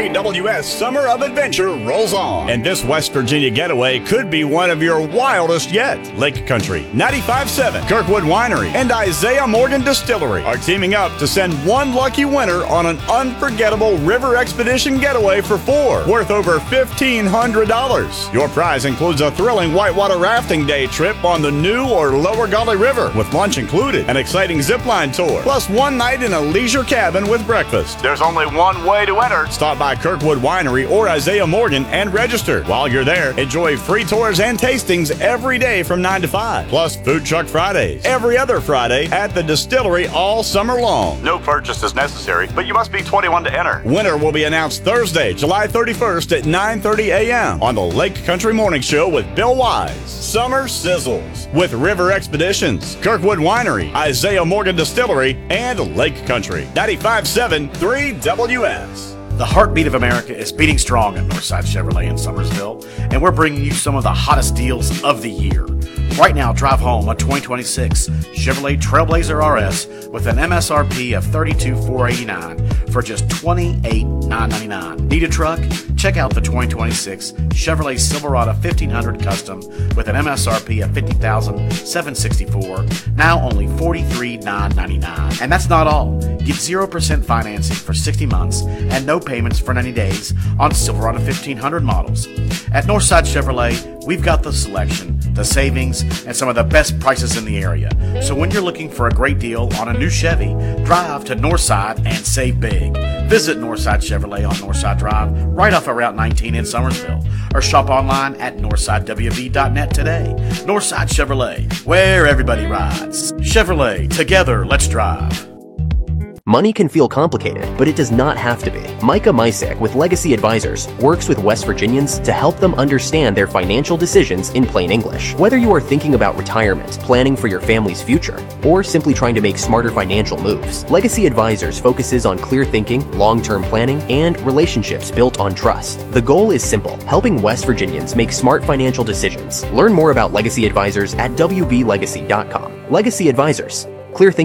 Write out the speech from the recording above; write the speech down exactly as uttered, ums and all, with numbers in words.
three W S Summer of Adventure rolls on. And this West Virginia getaway could be one of your wildest yet. Lake Country, ninety-five point seven, Kirkwood Winery, and Isaiah Morgan Distillery are teaming up to send one lucky winner on an unforgettable river expedition getaway for four, worth over fifteen hundred dollars. Your prize includes a thrilling whitewater rafting day trip on the New or Lower Gauley River, with lunch included, an exciting zipline tour, plus one night in a leisure cabin with breakfast. There's only one way to enter. Stop by Kirkwood Winery or Isaiah Morgan and register. While you're there, enjoy free tours and tastings every day from nine to five, plus Food Truck Fridays every other Friday at the distillery all summer long. No purchase is necessary, but you must be twenty-one to enter. Winner will be announced Thursday, July thirty-first at nine thirty a.m. on the Lake Country Morning Show with Bill Wise. Summer sizzles with River Expeditions, Kirkwood Winery, Isaiah Morgan Distillery, and Lake Country. ninety-five point seven three W S. The heartbeat of America is beating strong at Northside Chevrolet in Summersville, and we're bringing you some of the hottest deals of the year. Right now, drive home a twenty twenty-six Chevrolet Trailblazer R S with an M S R P of thirty-two thousand four hundred eighty-nine dollars for just twenty-eight thousand nine hundred ninety-nine dollars. Need a truck? Check out the twenty twenty-six Chevrolet Silverado fifteen hundred Custom with an M S R P of fifty thousand seven hundred sixty-four dollars, now only forty-three thousand nine hundred ninety-nine dollars. And that's not all. Get zero percent financing for sixty months and no payments for ninety days on Silverado fifteen hundred models. At Northside Chevrolet, we've got the selection, the savings, and some of the best prices in the area. So when you're looking for a great deal on a new Chevy, drive to Northside and save big. Visit Northside Chevrolet on Northside Drive, right off of Route nineteen in Summersville, or shop online at northside w v dot net today. Northside Chevrolet, where everybody rides. Chevrolet, together, let's drive. Money can feel complicated, but it does not have to be. Micah Misek with Legacy Advisors works with West Virginians to help them understand their financial decisions in plain English. Whether you are thinking about retirement, planning for your family's future, or simply trying to make smarter financial moves, Legacy Advisors focuses on clear thinking, long-term planning, and relationships built on trust. The goal is simple: helping West Virginians make smart financial decisions. Learn more about Legacy Advisors at w v legacy dot com. Legacy Advisors. Clear thinking.